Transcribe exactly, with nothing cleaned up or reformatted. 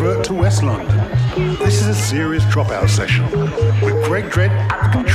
Frankfurt to West London. This is a serious dropout session with Greg Dredd at the control.